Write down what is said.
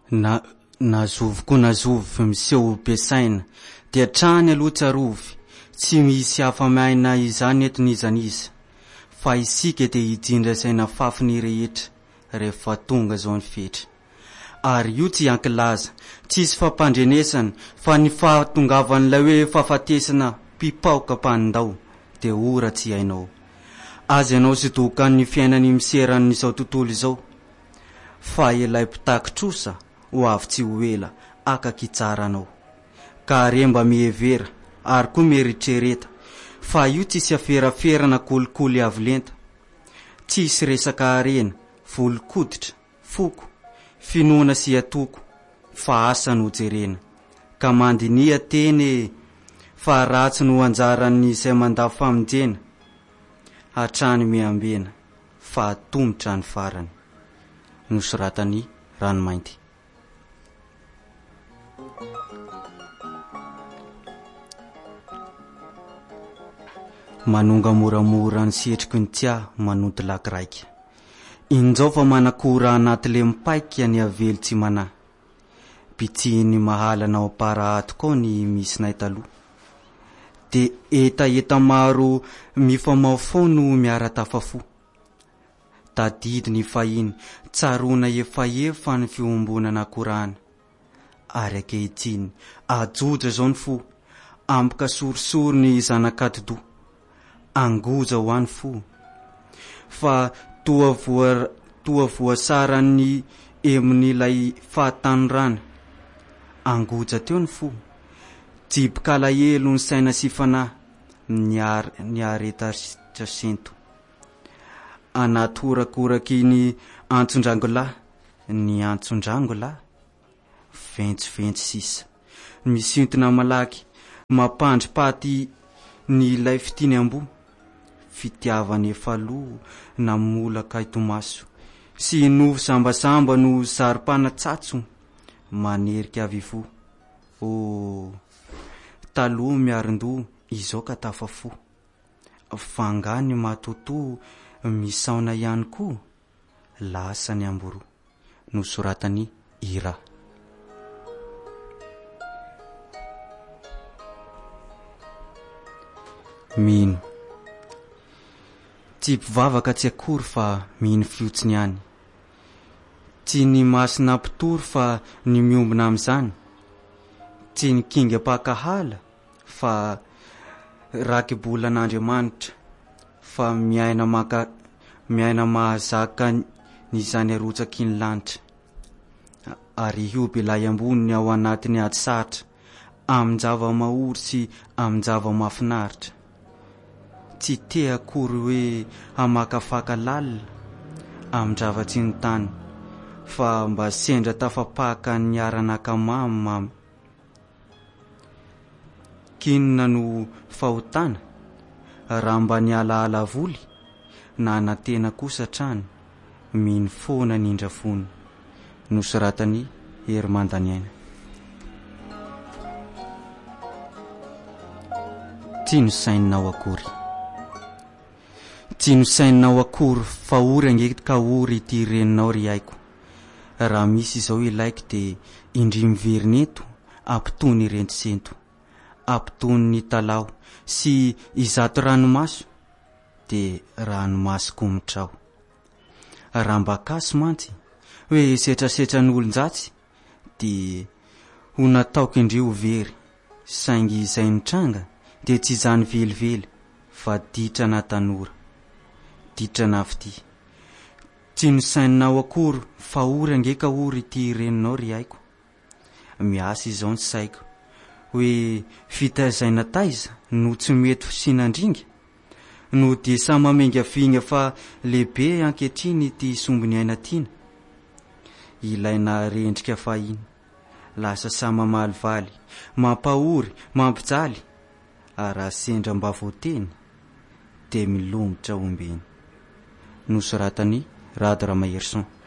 Nazovy koa nazovy miseho besaina dia trany aloha tsarovy tsy misy hafa-maina izany eto nizaniza fa isika dia hijindra saina fafiny rehetra rehefa tonga zao ny fetra ary io tsy ankilaza tsisy fampandrenesana fa ny fahatongavan'ilay hoe fahafatesana pipaoka mpandao dia ora tsy hainao azy ianao sy dokany ny fiainany miseran'izao tontolo izao fa ilay mpitakitrosa ho avy tsy ho ela akaky tsara anao ka remba mihevera ary koa mieritrereta fa io tsisy aferaferana kolikoly avolenta tsisy resaka arena volokoditra foko finoana sy atoko fa asa no jerena ka mandinia teny fa ratsy no anjaran'ny izay mandafy famonjena hatrany miambena fa atombotra ny farany. Nosoratany Ranomainty. Manonga moramora ny setriky ny tia manonto lakiraika injao fa manakora anaty le mipaika ny avely tsy mana pitsiny mahalanao para atoko ny misy nay taloha de eta maro mifamafo no miara-tafafo tadidy ny fahiny tsarona efa ny fiombonana korana ary ankehitsiny ajoja zao ny fo amboka sorisory ny zanakatido angoja ho any fo fa toa voasarany emin'ilay fahatanorana angoja teo ny fo jibikala elo ny saina sy fanahy ny areta sento anaty horakoraky ny antsondrangola ny antsondrangola ventsiventsy sisa misintona malaky mampandry-paty ny ilay fitiny ambo fitiavany efaloha na molaka itomaso sy nofo sambasamba no zaripana tsatso manerika avifo taloha miarindoha izao ka tafafo fangany matoto misaona ihany koa lasa ny amboro. Nosoratany Ira. Mino tsy mpivavaka tsy akory fa mino fiotsiny ihany tsy ny masina mpitory fa ny miombina amin'izany tsy ny kinga mpakahala fa raky bolan'Andriamanitra fa miaina mahazaka ny zany arotsaky ny lanitra ary hioby lay ambony ao anatiny ady saratra aminjava maory sy aminjava mafinaritra tsy te akory hoe hamakafaka lalina aminjava tsy ny tany fa mba sendra tafapaka ny aran'akamamy kinona no fahotana raha mba ny alaala voly na anatena kosa trany miny foana nindra fony. Nosoratany Hermandaniaina. Tsy nosainao akory tsy nosainao akory fa ory angety ka ory ity reninao ry aiko raha misy izao ilaiko de indry miveriny eto ampitony rentsento ampitony ny talao sy izato ranomaso de ranomaso komitrao raha mba kasy mantsy hoe setrasetra ny olonjatsy de ho nataoko indri ho very saingy izay nitranga de tsy zany velively fa ditra na tanora ditra na fity tsy nosainao akory fa ory angeka ory ity reninao ry aiko miasa izao ny saiko hoe fitazaina taiza no tsy mety sinandringa no de sa mamenga finga fa lehibe ankehitriny ity sombiny aina tiana ilaina rendrika fahiny lasa sa mamalivaly mampahory mampijaly araha sendra mba voateny de milombotra ombeny. Nosoratany Rady Ramaherson.